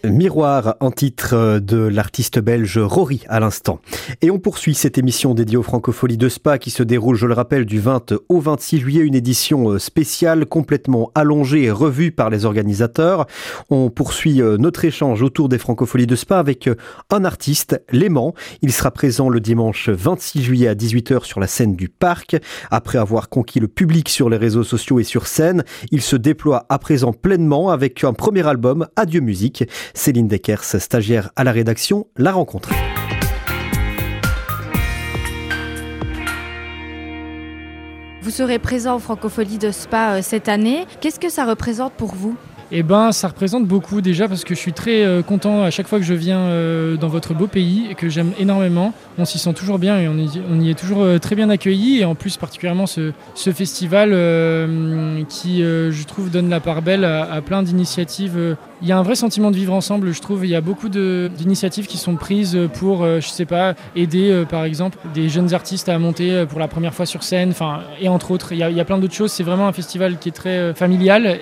Miroir, un titre de l'artiste belge Rory à l'instant. Et on poursuit cette émission dédiée aux Francopholies de Spa qui se déroule, je le rappelle, du 20 au 26 juillet, une édition spéciale complètement allongée et revue par les organisateurs. On poursuit notre échange autour des Francopholies de Spa avec un artiste, Léman. Il sera présent le dimanche 26 juillet à 18h sur la scène du Parc. Après avoir conquis le public sur les réseaux sociaux et sur scène, il se déploie à présent pleinement avec un premier album, Adieu Musique. Céline Deckers, stagiaire à la rédaction, l'a rencontré. Vous serez présent aux Francopholies de Spa cette année. Qu'est-ce que ça représente pour vous ? Ça représente beaucoup déjà parce que je suis très content à chaque fois que je viens dans votre beau pays et que j'aime énormément. On s'y sent toujours bien et on y est toujours très bien accueillis. Et en plus, particulièrement ce festival qui, je trouve, donne la part belle à plein d'initiatives. Il y a un vrai sentiment de vivre ensemble, je trouve. Il y a beaucoup d'initiatives qui sont prises pour, aider, par exemple, des jeunes artistes à monter pour la première fois sur scène. Et entre autres, il y a plein d'autres choses. C'est vraiment un festival qui est très familial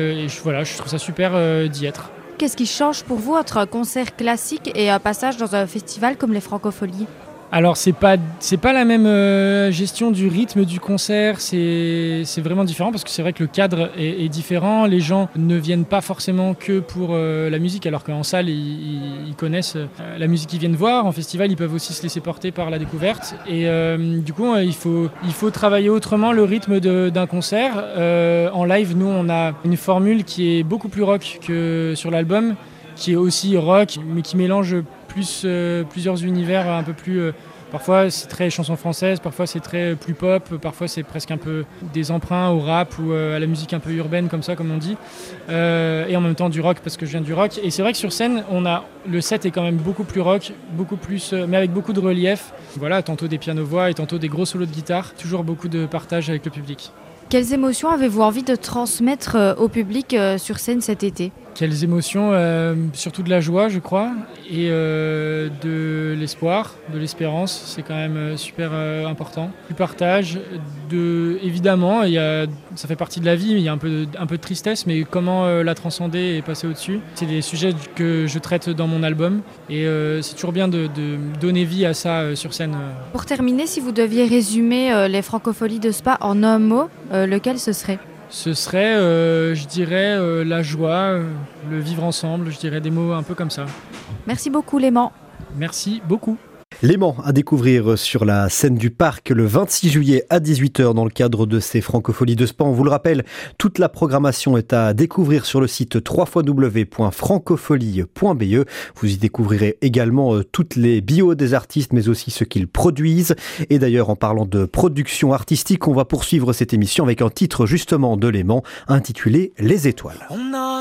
je trouve ça super d'y être. Qu'est-ce qui change pour vous entre un concert classique et un passage dans un festival comme les Francopholies ? Alors c'est pas la même gestion du rythme du concert, c'est vraiment différent parce que c'est vrai que le cadre est différent, les gens ne viennent pas forcément que pour la musique alors qu'en salle ils connaissent la musique qu'ils viennent voir, en festival ils peuvent aussi se laisser porter par la découverte et du coup il faut travailler autrement le rythme d'un concert. En live nous on a une formule qui est beaucoup plus rock que sur l'album, qui est aussi rock mais qui mélange plusieurs univers un peu plus... parfois c'est très chanson française, parfois c'est très plus pop, parfois c'est presque un peu des emprunts au rap ou à la musique un peu urbaine comme ça comme on dit. Et en même temps du rock parce que je viens du rock. Et c'est vrai que sur scène, le set est quand même beaucoup plus rock, beaucoup plus, mais avec beaucoup de relief. Voilà, tantôt des pianos-voix et tantôt des gros solos de guitare. Toujours beaucoup de partage avec le public. Quelles émotions avez-vous envie de transmettre au public sur scène cet été ? Quelles émotions, surtout de la joie, je crois, et de l'espoir, de l'espérance, c'est quand même super important. Du partage, évidemment, ça fait partie de la vie, il y a un peu de tristesse, mais comment la transcender et passer au-dessus. C'est des sujets que je traite dans mon album, et c'est toujours bien de donner vie à ça sur scène. Pour terminer, si vous deviez résumer les Francopholies de Spa en un mot, lequel ce serait ? Ce serait, je dirais, la joie, le vivre ensemble, je dirais des mots un peu comme ça. Merci beaucoup Léman. Merci beaucoup. Léman à découvrir sur la scène du Parc le 26 juillet à 18h dans le cadre de ces Francopholies de Spa. On vous le rappelle, toute la programmation est à découvrir sur le site www.francopholie.be. Vous y découvrirez également toutes les bios des artistes mais aussi ce qu'ils produisent. Et d'ailleurs, en parlant de production artistique, on va poursuivre cette émission avec un titre justement de Léman intitulé Les Étoiles.